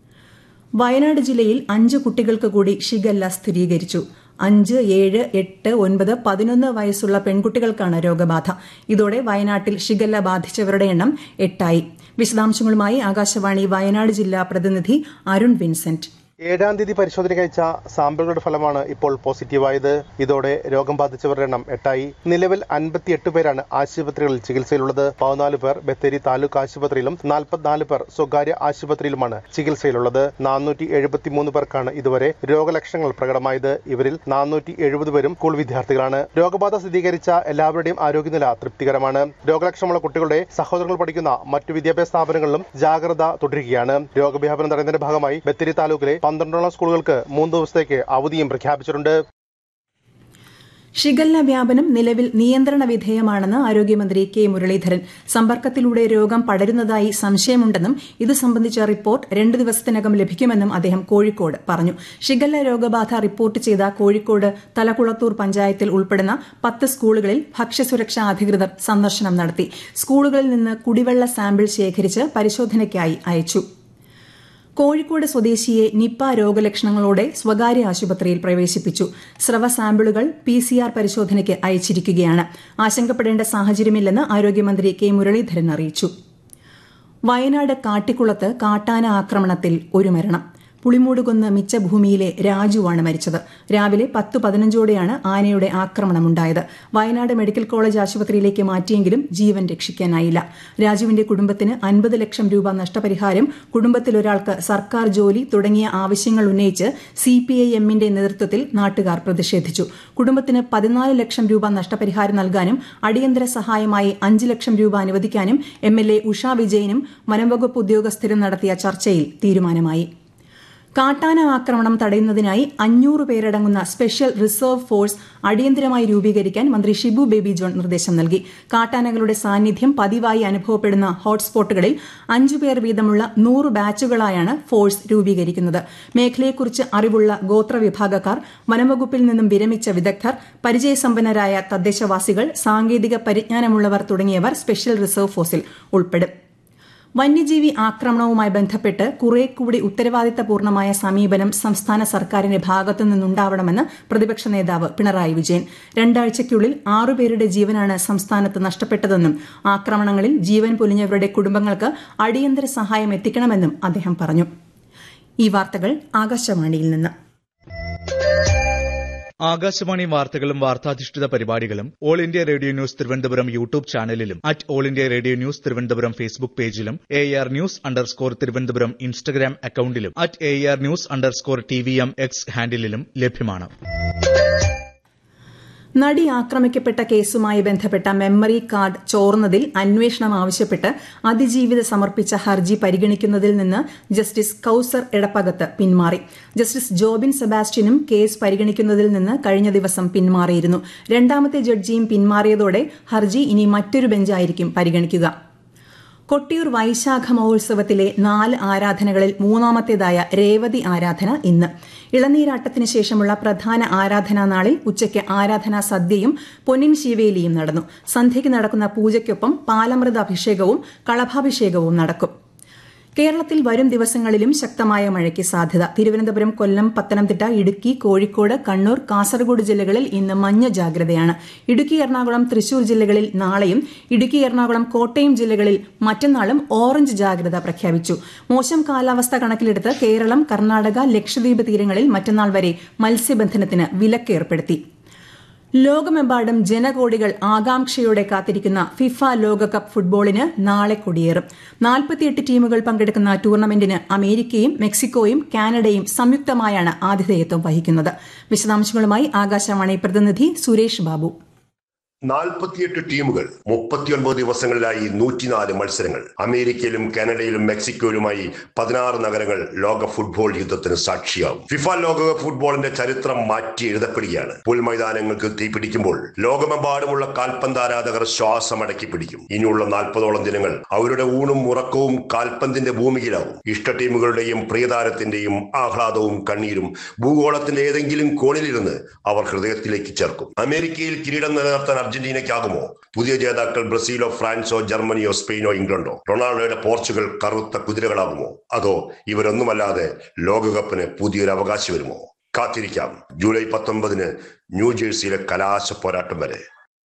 വയനാട് ജില്ലയിൽ അഞ്ച് കുട്ടികൾക്ക് കൂടി ഷിഗല്ല സ്ഥിരീകരിച്ചു. അഞ്ച്, ഏഴ്, എട്ട്, ഒൻപത്, പതിനൊന്ന് വയസ്സുള്ള പെൺകുട്ടികൾക്കാണ് രോഗബാധ. ഇതോടെ വയനാട്ടിൽ ഷിഗല്ല ബാധിച്ചവരുടെ എണ്ണം എട്ടായി. വിശദാംശങ്ങളുമായി ആകാശവാണി വയനാട് ജില്ലാ പ്രതിനിധി അരുൺ വിൻസെന്റ്. ഏഴാം തീയതി പരിശോധനയ്ക്ക് അയച്ച സാമ്പിളുകളുടെ ഫലമാണ് ഇപ്പോൾ പോസിറ്റീവായത്. ഇതോടെ രോഗം ബാധിച്ചവരുടെ എണ്ണം എട്ടായി. നിലവിൽ അൻപത്തിയെട്ട് പേരാണ് ആശുപത്രികളിൽ ചികിത്സയിലുള്ളത്. പതിനാല് പേർ ബത്തേരി താലൂക്ക് ആശുപത്രിയിലും നാൽപ്പത്തിനാല് പേർ സ്വകാര്യ ആശുപത്രിയിലുമാണ് ചികിത്സയിലുള്ളത്. നാനൂറ്റി എഴുപത്തിമൂന്ന് പേർക്കാണ് ഇതുവരെ രോഗലക്ഷണങ്ങൾ പ്രകടമായത്. ഇവരിൽ നാനൂറ്റി എഴുപത് പേരും സ്കൂൾ വിദ്യാർത്ഥികളാണ്. രോഗബാധ സ്ഥിരീകരിച്ച എല്ലാവരുടെയും ആരോഗ്യനില തൃപ്തികരമാണ്. രോഗലക്ഷണമുള്ള കുട്ടികളുടെ സഹോദരങ്ങൾ പഠിക്കുന്ന മറ്റു വിദ്യാഭ്യാസ സ്ഥാപനങ്ങളിലും ജാഗ്രത തുടരുകയാണ്. രോഗവ്യാപനം തടയുന്നതിന്റെ ഭാഗമായി ബത്തേരി താലൂക്കിലെ പന്ത്രണ്ടോളം സ്കൂളുകൾക്ക് മൂന്ന് ദിവസത്തേക്ക് അവധിയും പ്രഖ്യാപിച്ചിട്ടുണ്ട്. ഷിഗല്ല വ്യാപനം നിലവിൽ നിയന്ത്രണ വിധേയമാണെന്ന് ആരോഗ്യമന്ത്രി കെ മുരളീധരൻ. സമ്പർക്കത്തിലൂടെ രോഗം പടരുന്നതായി സംശയമുണ്ടെന്നും ഇത് സംബന്ധിച്ച റിപ്പോർട്ട് രണ്ട് ദിവസത്തിനകം ലഭിക്കുമെന്നും അദ്ദേഹം കോഴിക്കോട് പറഞ്ഞു. ഷിഗല്ല രോഗബാധ റിപ്പോർട്ട് ചെയ്ത കോഴിക്കോട് തലക്കുളത്തൂർ പഞ്ചായത്തിൽ ഉൾപ്പെടുന്ന പത്ത് സ്കൂളുകളിൽ ഭക്ഷ്യസുരക്ഷാ അധികൃതർ സന്ദർശനം നടത്തി. സ്കൂളുകളിൽ നിന്ന് കുടിവെള്ള സാമ്പിൾ ശേഖരിച്ച് പരിശോധനയ്ക്കായി അയച്ചു. കോഴിക്കോട് സ്വദേശിയെ നിപ്പ രോഗലക്ഷണങ്ങളോടെ സ്വകാര്യ ആശുപത്രിയിൽ പ്രവേശിപ്പിച്ചു. സ്രവ സാമ്പിളുകൾ പി സി ആർ പരിശോധനയ്ക്ക് അയച്ചിരിക്കുകയാണ്. ആശങ്കപ്പെടേണ്ട സാഹചര്യമില്ലെന്ന് ആരോഗ്യമന്ത്രി കെ മുരളീധരൻ അറിയിച്ചു. വയനാട് കാട്ടിക്കുളത്ത് കാട്ടാന ആക്രമണത്തിൽ ഒരു മരണം. പുളിമൂടുകുന്ന് മിച്ചഭൂമിയിലെ രാജുവാണ് മരിച്ചത്. രാവിലെ പത്ത് പതിനഞ്ചോടെയാണ് ആനയുടെ ആക്രമണമുണ്ടായത്. വയനാട് മെഡിക്കൽ കോളേജ് ആശുപത്രിയിലേക്ക് മാറ്റിയെങ്കിലും ജീവൻ രക്ഷിക്കാനായില്ല. രാജുവിന്റെ കുടുംബത്തിന് അൻപത് ലക്ഷം രൂപ നഷ്ടപരിഹാരം, കുടുംബത്തിലൊരാൾക്ക് സർക്കാർ ജോലി തുടങ്ങിയ ആവശ്യങ്ങൾ ഉന്നയിച്ച് സി പി ഐ എമ്മിന്റെ നേതൃത്വത്തിൽ നാട്ടുകാർ പ്രതിഷേധിച്ചു. കുടുംബത്തിന് പതിനാല് ലക്ഷം രൂപ നഷ്ടപരിഹാരം നൽകാനും അടിയന്തര സഹായമായി അഞ്ച് ലക്ഷം രൂപ അനുവദിക്കാനും എം എൽ എ ഉഷ വിജയനും വനംവകുപ്പ് ഉദ്യോഗസ്ഥരും നടത്തിയ ചർച്ചയിൽ തീരുമാനമായി. കാട്ടാന ആക്രമണം തടയുന്നതിനായി അഞ്ഞൂറ് പേരടങ്ങുന്ന സ്പെഷ്യൽ റിസർവ് ഫോഴ്സ് അടിയന്തരമായി രൂപീകരിക്കാൻ മന്ത്രി ഷിബു ബേബി ജോൺ നിർദ്ദേശം നൽകി. കാട്ടാനകളുടെ സാന്നിധ്യം പതിവായി അനുഭവപ്പെടുന്ന ഹോട്ട്സ്പോട്ടുകളിൽ അഞ്ചുപേർ വീതമുള്ള നൂറ് ബാച്ചുകളായാണ് ഫോഴ്സ് രൂപീകരിക്കുന്നത്. മേഖലയെക്കുറിച്ച് അറിവുള്ള ഗോത്രവിഭാഗക്കാർ, വനംവകുപ്പിൽ നിന്നും വിരമിച്ച വിദഗ്ധർ, പരിചയസമ്പന്നരായ തദ്ദേശവാസികൾ, സാങ്കേതിക പരിജ്ഞാനമുള്ളവർ തുടങ്ങിയവർ സ്പെഷ്യൽ റിസർവ് ഫോഴ്സിൽ ഉൾപ്പെടും. വന്യജീവി ആക്രമണവുമായി ബന്ധപ്പെട്ട് കുറെ കൂടി ഉത്തരവാദിത്തപൂർണമായ സമീപനം സംസ്ഥാന സർക്കാരിന്റെ ഭാഗത്തു നിന്നുണ്ടാവണമെന്ന് പ്രതിപക്ഷ നേതാവ് പിണറായി വിജയൻ. രണ്ടാഴ്ചയ്ക്കുള്ളിൽ ആറുപേരുടെ ജീവനാണ് സംസ്ഥാനത്ത് നഷ്ടപ്പെട്ടതെന്നും ആക്രമണങ്ങളിൽ ജീവൻ പൊലിഞ്ഞവരുടെ കുടുംബങ്ങൾക്ക് അടിയന്തര സഹായം എത്തിക്കണമെന്നും അദ്ദേഹം പറഞ്ഞു. ഈ വാർത്തകൾ ആകാശവാണിയിൽ നിന്ന്. ആകാശവാണി വാർത്തകളും വാർത്താധിഷ്ഠിത പരിപാടികളും all India radio news Thiruvananthapuram YouTube ചാനലിലും at all India radio news Thiruvananthapuram Facebook പേജിലും A R news underscore Thiruvananthapuram Instagram അക്കൌണ്ടിലും at A R news underscore T V M X ഹാൻഡിലും ലഭ്യമാണ്. നടി ആക്രമിക്കപ്പെട്ട കേസുമായി ബന്ധപ്പെട്ട മെമ്മറി കാർഡ് ചോർന്നതിൽ അന്വേഷണം ആവശ്യപ്പെട്ട് അതിജീവിത സമർപ്പിച്ച ഹർജി പരിഗണിക്കുന്നതിൽ നിന്ന് ജസ്റ്റിസ് കൌസർ എടപ്പകത്ത് പിന്മാറി. ജസ്റ്റിസ് ജോബിൻ സെബാസ്റ്റ്യനും കേസ് പരിഗണിക്കുന്നതിൽ നിന്ന് കഴിഞ്ഞ ദിവസം പിന്മാറിയിരുന്നു. രണ്ടാമത്തെ ജഡ്ജിയും പിന്മാറിയതോടെ ഹർജി ഇനി മറ്റൊരു ബെഞ്ചായിരിക്കും പരിഗണിക്കുക. കൊട്ടിയൂർ വൈശാഖ മഹോത്സവത്തിലെ നാല് ആരാധനകളിൽ മൂന്നാമത്തേതായ രേവതി ആരാധന ഇന്ന്. ഇളനീരാട്ടത്തിന് ശേഷമുള്ള പ്രധാന ആരാധനാ നാളിൽ ഉച്ചയ്ക്ക് ആരാധനാ സദ്യയും പൊന്നിൻ ശീവേലിയും നടന്നു. സന്ധ്യയ്ക്ക് നടക്കുന്ന പൂജയ്ക്കൊപ്പം പാലമൃത അഭിഷേകവും കളഭാഭിഷേകവും നടക്കും. കേരളത്തിൽ വരും ദിവസങ്ങളിലും ശക്തമായ മഴയ്ക്ക് സാധ്യത. തിരുവനന്തപുരം, കൊല്ലം, പത്തനംതിട്ട, ഇടുക്കി, കോഴിക്കോട്, കണ്ണൂർ, കാസർഗോഡ് ജില്ലകളിൽ ഇന്ന് മഞ്ഞ ജാഗ്രതയാണ്. ഇടുക്കി, എറണാകുളം, തൃശൂർ ജില്ലകളിൽ നാളെയും ഇടുക്കി, എറണാകുളം, കോട്ടയം ജില്ലകളിൽ മറ്റന്നാളും ഓറഞ്ച് ജാഗ്രത പ്രഖ്യാപിച്ചു. മോശം കാലാവസ്ഥ കണക്കിലെടുത്ത് കേരളം, കർണാടക, ലക്ഷദ്വീപ് തീരങ്ങളിൽ മറ്റന്നാൾ വരെ മത്സ്യബന്ധനത്തിന് വിലക്ക് ഏർപ്പെടുത്തി. ലോകമെമ്പാടും ജനകോടികൾ ആകാംക്ഷയോടെ കാത്തിരിക്കുന്ന ഫിഫ ലോകകപ്പ് ഫുട്ബോളിന് നാളെ കൊടിയേറും. നാൽപ്പത്തിയെട്ട് ടീമുകൾ പങ്കെടുക്കുന്ന ടൂർണമെന്റിന് അമേരിക്കയും മെക്സിക്കോയും കാനഡയും സംയുക്തമായാണ് ആതിഥേയത്വം വഹിക്കുന്നത്. വിശദാംശങ്ങളുമായി ആകാശവാണി പ്രതിനിധി സുരേഷ് ബാബു. നാൽപ്പത്തിയെട്ട് ടീമുകൾ മുപ്പത്തിയൊൻപത് ദിവസങ്ങളിലായി നൂറ്റിനാല് മത്സരങ്ങൾ. അമേരിക്കയിലും കാനഡയിലും മെക്സിക്കോയിലുമായി പതിനാറ് നഗരങ്ങൾ ലോക ഫുട്ബോൾ യുദ്ധത്തിന് സാക്ഷിയാവും. ഫിഫ ലോകകപ്പ് ഫുട്ബോളിന്റെ ചരിത്രം മാറ്റി എഴുതപ്പെടുകയാണ്. പുൽമൈതാനങ്ങൾക്ക് തീപിടിക്കുമ്പോൾ ലോകമെമ്പാടുമുള്ള കാൽപന്ത് ആരാധകർ ശ്വാസമടക്കി പിടിക്കും. ഇനിയുള്ള നാൽപ്പതോളം ദിനങ്ങൾ അവരുടെ ഊണും ഉറക്കവും കാൽപന്തിന്റെ ഭൂമിയിലാവും. ഇഷ്ട ടീമുകളുടെയും പ്രിയതാരത്തിന്റെയും ആഹ്ലാദവും കണ്ണീരും ഭൂഗോളത്തിന്റെ ഏതെങ്കിലും കോണിലിരുന്ന് അവർ ഹൃദയത്തിലേക്ക് ചേർക്കും. അമേരിക്കയിൽ കിരീടം നിലനിർത്താൻ അർജന്റീനയ്ക്കാകുമോ? പുതിയ ജേതാക്കൾ ബ്രസീലോ, ഫ്രാൻസോ, ജർമ്മനിയോ, സ്പെയിനോ, ഇംഗ്ലണ്ടോ? റൊണാൾഡോയുടെ പോർച്ചുഗൽ കറുത്ത കുതിരകളാകുമോ? അതോ ഇവരൊന്നുമല്ലാതെ ലോകകപ്പിന് പുതിയൊരു അവകാശി വരുമോ? കാത്തിരിക്കാം. ജൂലൈ പത്തൊമ്പതിന് ന്യൂജേഴ്സിയിലെ കലാശ പോരാട്ടം വരെ.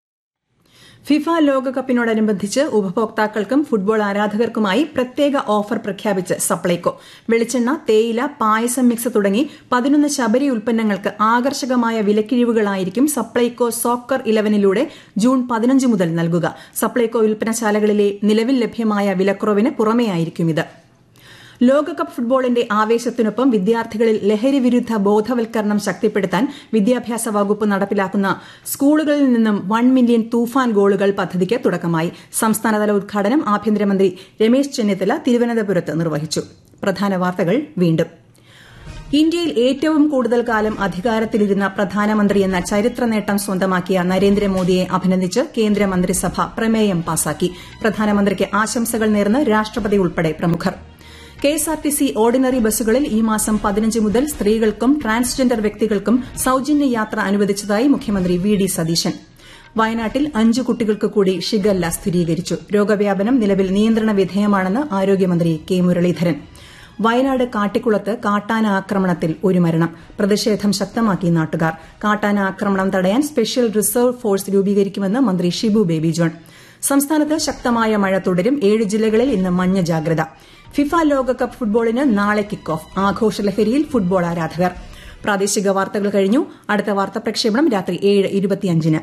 ഫിഫ ലോകകപ്പിനോടനുബന്ധിച്ച് ഉപഭോക്താക്കൾക്കും ഫുട്ബോൾ ആരാധകർക്കുമായി പ്രത്യേക ഓഫർ പ്രഖ്യാപിച്ച് സപ്ലൈകോ. വെളിച്ചെണ്ണ, തേയില, പായസം മിക്സ് തുടങ്ങി പതിനൊന്ന് ശബരി ഉൽപ്പന്നങ്ങൾക്ക് ആകർഷകമായ വിലക്കിഴിവുകളായിരിക്കും സപ്ലൈകോ സോക്കർ ഇലവനിലൂടെ ജൂൺ പതിനഞ്ച് മുതൽ നൽകുക. സപ്ലൈകോ വിൽപ്പനശാലകളിലെ നിലവിൽ ലഭ്യമായ വിലക്കുറവിന് പുറമെയായിരിക്കും ഇത്. ലോകകപ്പ് ഫുട്ബോളിന്റെ ആവേശത്തിനൊപ്പം വിദ്യാർത്ഥികളിൽ ലഹരി വിരുദ്ധ ബോധവൽക്കരണം ശക്തിപ്പെടുത്താൻ വിദ്യാഭ്യാസ വകുപ്പ് നടപ്പിലാക്കുന്ന സ്കൂളുകളിൽ നിന്നും വൺ മില്യൺ തൂഫാൻ ഗോളുകൾ പദ്ധതിക്ക് തുടക്കമായി. സംസ്ഥാനതല ഉദ്ഘാടനം ആഭ്യന്തരമന്ത്രി രമേശ് ചെന്നിത്തല തിരുവനന്തപുരത്ത് നിർവഹിച്ചു. പ്രധാന വാർത്തകൾ വീണ്ടും. ഇന്ത്യയിൽ ഏറ്റവും കൂടുതൽ കാലം അധികാരത്തിലിരുന്ന പ്രധാനമന്ത്രിയെന്ന ചരിത്ര നേട്ടം സ്വന്തമാക്കിയ നരേന്ദ്രമോദിയെ അഭിനന്ദിച്ച് കേന്ദ്രമന്ത്രിസഭ പ്രമേയം പാസാക്കി. പ്രധാനമന്ത്രിക്ക് ആശംസകൾ നേർന്ന് രാഷ്ട്രപതി ഉൾപ്പെടെ പ്രമുഖർ. കെഎസ്ആർടിസി ഓർഡിനറി ബസ്സുകളിൽ ഈ മാസം പതിനഞ്ച് മുതൽ സ്ത്രീകൾക്കും ട്രാൻസ്ജെൻഡർ വ്യക്തികൾക്കും സൌജന്യ യാത്ര അനുവദിച്ചതായി മുഖ്യമന്ത്രി വി ഡി സതീശൻ. വയനാട്ടിൽ അഞ്ചു കുട്ടികൾക്ക് കൂടി ഷിഗല്ല സ്ഥിരീകരിച്ചു. രോഗവ്യാപനം നിലവിൽ നിയന്ത്രണ വിധേയമാണെന്ന് ആരോഗ്യമന്ത്രി കെ മുരളീധരൻ. വയനാട് കാട്ടിക്കുളത്ത് കാട്ടാന ആക്രമണത്തിൽ ഒരു മരണം. പ്രതിഷേധം ശക്തമാക്കി നാട്ടുകാർ. കാട്ടാന ആക്രമണം തടയാൻ സ്പെഷ്യൽ റിസർവ് ഫോഴ്സ് രൂപീകരിക്കുമെന്ന് മന്ത്രി ഷിബു ബേബി ജോൺ. സംസ്ഥാനത്ത് ശക്തമായ മഴ തുടരും. ഏഴ് ജില്ലകളിൽ ഇന്ന് മഞ്ഞ ജാഗ്രത. ഫിഫ ലോകകപ്പ് ഫുട്ബോളിന് നാളെ കിക്ക് ഓഫ്. ആഘോഷലഹരിയിൽ ഫുട്ബോൾ ആരാധകർ. പ്രാദേശിക വാർത്തകൾ കഴിഞ്ഞു. അടുത്ത വാർത്താ പ്രക്ഷേപണം രാത്രി ഏഴ് ഇരുപത്തിയഞ്ചിന്.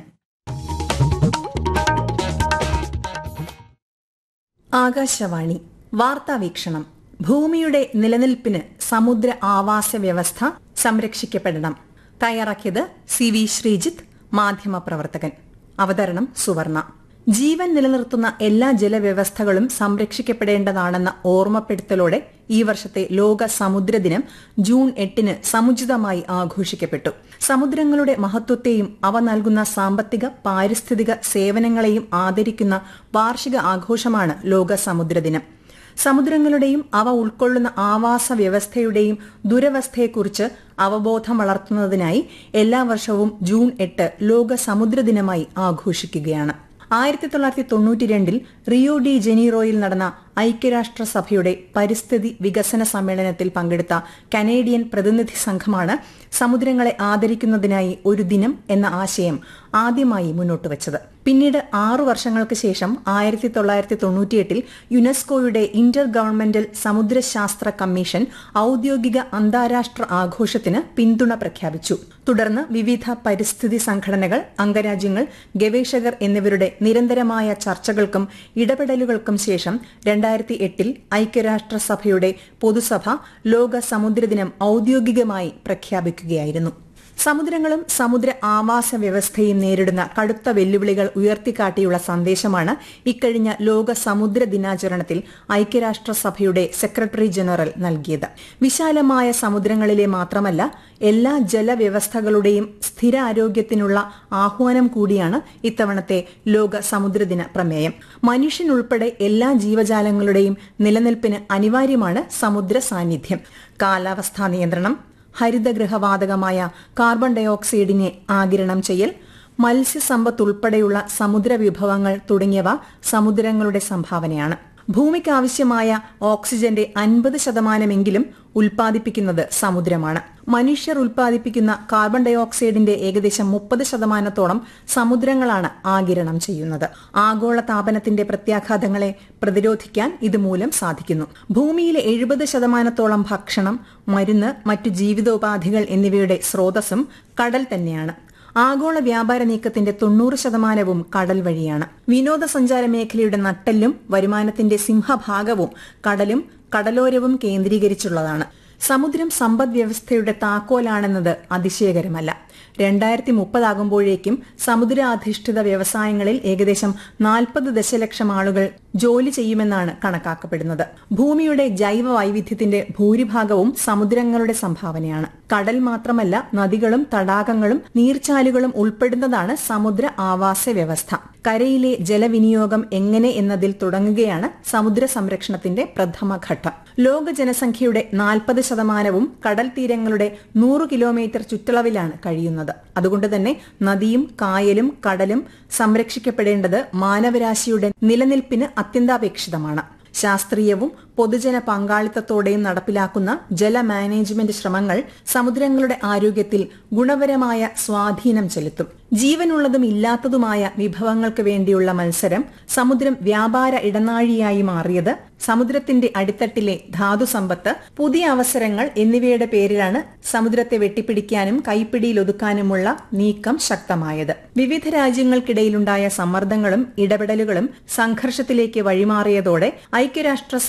ആകാശവാണി വാർത്താവീക്ഷണം. ഭൂമിയുടെ നിലനിൽപ്പിന് സമുദ്ര ആവാസ വ്യവസ്ഥ സംരക്ഷിക്കപ്പെടണം. തയ്യാറാക്കിയത് സി വി ശ്രീജിത്ത്, മാധ്യമപ്രവർത്തകൻ. അവതരണം സുവർണ. ജീവൻ നിലനിർത്തുന്ന എല്ലാ ജലവ്യവസ്ഥകളും സംരക്ഷിക്കപ്പെടേണ്ടതാണെന്ന ഓർമ്മപ്പെടുത്തലോടെ ഈ വർഷത്തെ ലോക സമുദ്രദിനം ജൂൺ എട്ടിന് സമുചിതമായി ആഘോഷിക്കപ്പെട്ടു. സമുദ്രങ്ങളുടെ മഹത്വത്തെയും അവ നൽകുന്ന സാമ്പത്തിക പാരിസ്ഥിതിക സേവനങ്ങളെയും ആദരിക്കുന്ന വാർഷിക ആഘോഷമാണ് ലോക സമുദ്രദിനം. സമുദ്രങ്ങളുടെയും അവ ഉൾക്കൊള്ളുന്ന ആവാസ വ്യവസ്ഥയുടെയും ദുരവസ്ഥയെക്കുറിച്ച് അവബോധം വളർത്തുന്നതിനായി എല്ലാ വർഷവും ജൂൺ എട്ട് ലോക സമുദ്രദിനമായി ആഘോഷിക്കുകയാണ്. ആയിരത്തി തൊള്ളായിരത്തി തൊണ്ണൂറ്റി രണ്ടിൽ റിയോ ഡി ജനീറോയിൽ നടന്ന ഐക്യരാഷ്ട്രസഭയുടെ പരിസ്ഥിതി വികസന സമ്മേളനത്തിൽ പങ്കെടുത്ത കനേഡിയൻ പ്രതിനിധി സംഘമാണ് സമുദ്രങ്ങളെ ആദരിക്കുന്നതിനായി ഒരു ദിനം എന്ന ആശയം ആദ്യമായി മുന്നോട്ടുവച്ചത്. പിന്നീട് ആറു വർഷങ്ങൾക്ക് ശേഷം ആയിരത്തി തൊള്ളായിരത്തി തൊണ്ണൂറ്റിയെട്ടിൽ യുനെസ്കോയുടെ ഇന്റർ ഗവൺമെന്റൽ സമുദ്രശാസ്ത്ര കമ്മീഷൻ ഔദ്യോഗിക അന്താരാഷ്ട്ര ആഘോഷത്തിന് പിന്തുണ പ്രഖ്യാപിച്ചു. തുടർന്ന് വിവിധ പരിസ്ഥിതി സംഘടനകൾ, അംഗരാജ്യങ്ങൾ, ഗവേഷകർ എന്നിവരുടെ നിരന്തരമായ ചർച്ചകൾക്കും ഇടപെടലുകൾക്കും ശേഷം രണ്ടായിരത്തി എട്ടിൽ ഐക്യരാഷ്ട്രസഭയുടെ പൊതുസഭ ലോക സമുദ്രദിനം ഔദ്യോഗികമായി പ്രഖ്യാപിക്കുകയായിരുന്നു. സമുദ്രങ്ങളും സമുദ്ര ആവാസ വ്യവസ്ഥയും നേരിടുന്ന കടുത്ത വെല്ലുവിളികൾ ഉയർത്തിക്കാട്ടിയുള്ള സന്ദേശമാണ് ഇക്കഴിഞ്ഞ ലോക സമുദ്ര ദിനാചരണത്തിൽ ഐക്യരാഷ്ട്രസഭയുടെ സെക്രട്ടറി ജനറൽ നൽകിയത്. വിശാലമായ സമുദ്രങ്ങളിലെ മാത്രമല്ല എല്ലാ ജലവ്യവസ്ഥകളുടെയും സ്ഥിരാരോഗ്യത്തിനുള്ള ആഹ്വാനം കൂടിയാണ് ഇത്തവണത്തെ ലോക സമുദ്രദിന പ്രമേയം. മനുഷ്യനുൾപ്പെടെ എല്ലാ ജീവജാലങ്ങളുടെയും നിലനിൽപ്പിന് അനിവാര്യമാണ് സമുദ്ര സാന്നിധ്യം. കാലാവസ്ഥാ നിയന്ത്രണം, ഹരിതഗൃഹവാതകമായ കാർബൺ ഡയോക്സൈഡിനെ ആഗിരണം ചെയ്യൽ, മത്സ്യസമ്പത്തുൾപ്പെടെയുള്ള സമുദ്ര വിഭവങ്ങൾ തുടങ്ങിയവ സമുദ്രങ്ങളുടെ സംഭാവനയാണ്. ഭൂമിക്കാവശ്യമായ ഓക്സിജന്റെ അൻപത് ശതമാനമെങ്കിലും ഉൽപ്പാദിപ്പിക്കുന്നത് സമുദ്രമാണ്. മനുഷ്യർ ഉൽപ്പാദിപ്പിക്കുന്ന കാർബൺ ഡയോക്സൈഡിന്റെ ഏകദേശം മുപ്പത് ശതമാനത്തോളം സമുദ്രങ്ങളാണ് ആഗിരണം ചെയ്യുന്നത്. ആഗോള താപനത്തിന്റെ പ്രത്യാഘാതങ്ങളെ പ്രതിരോധിക്കാൻ ഇതുമൂലം സാധിക്കുന്നു. ഭൂമിയിലെ എഴുപത് ശതമാനത്തോളം ഭക്ഷണം, മരുന്ന്, മറ്റു ജീവിതോപാധികൾ എന്നിവയുടെ സ്രോതസ്സും കടൽ തന്നെയാണ്. ആഗോള വ്യാപാര നീക്കത്തിന്റെ തൊണ്ണൂറ് ശതമാനവും കടൽ വഴിയാണ്. വിനോദസഞ്ചാര മേഖലയുടെ നട്ടെല്ലും വരുമാനത്തിന്റെ സിംഹഭാഗവും കടലും കടലോരവും കേന്ദ്രീകരിച്ചുള്ളതാണ്. സമുദ്രം സമ്പദ് വ്യവസ്ഥയുടെ താക്കോലാണെന്നത് അതിശയകരമല്ല. രണ്ടായിരത്തി മുപ്പതാകുമ്പോഴേക്കും സമുദ്രാധിഷ്ഠിത വ്യവസായങ്ങളിൽ ഏകദേശം നാൽപ്പത് ദശലക്ഷം ആളുകൾ ജോലി ചെയ്യുമെന്നാണ് കണക്കാക്കപ്പെടുന്നത്. ഭൂമിയുടെ ജൈവ വൈവിധ്യത്തിന്റെ ഭൂരിഭാഗവും സമുദ്രങ്ങളുടെ സംഭാവനയാണ്. കടൽ മാത്രമല്ല, നദികളും തടാകങ്ങളും നീർച്ചാലുകളും ഉൾപ്പെടുന്നതാണ് സമുദ്ര ആവാസ വ്യവസ്ഥ. കരയിലെ ജലവിനിയോഗം എങ്ങനെ എന്നതിൽ തുടങ്ങുകയാണ് സമുദ്ര സംരക്ഷണത്തിന്റെ പ്രഥമ ഘട്ടം. ലോക ജനസംഖ്യയുടെ നാൽപ്പത് ശതമാനവും കടൽ തീരങ്ങളുടെ നൂറ് കിലോമീറ്റർ ചുറ്റളവിലാണ് കഴിയുന്നത്. അതുകൊണ്ട് തന്നെ നദിയും കായലും കടലും സംരക്ഷിക്കപ്പെടേണ്ടത് മാനവരാശിയുടെ നിലനിൽപ്പിന് അത്യന്താപേക്ഷിതമാണ്. ശാസ്ത്രീയവും പൊതുജന പങ്കാളിത്തത്തോടെയും നടപ്പിലാക്കുന്ന ജല മാനേജ്മെന്റ് ശ്രമങ്ങൾ സമുദ്രങ്ങളുടെ ആരോഗ്യത്തിൽ ഗുണപരമായ സ്വാധീനം ചെലുത്തും. ജീവനുള്ളതും ഇല്ലാത്തതുമായ വിഭവങ്ങൾക്ക് വേണ്ടിയുള്ള മത്സരം, സമുദ്രം വ്യാപാര ഇടനാഴിയായി മാറിയത്, സമുദ്രത്തിന്റെ അടിത്തട്ടിലെ ധാതുസമ്പത്ത്, പുതിയ അവസരങ്ങൾ എന്നിവയുടെ പേരിലാണ് സമുദ്രത്തെ വെട്ടിപ്പിടിക്കാനും കൈപ്പിടിയിലൊതുക്കാനുമുള്ള നീക്കം ശക്തമായത്. വിവിധ രാജ്യങ്ങൾക്കിടയിലുണ്ടായ സമ്മർദ്ദങ്ങളും ഇടപെടലുകളും സംഘർഷത്തിലേക്ക് വഴിമാറിയതോടെ ഐക്യരാഷ്ട്രസഭ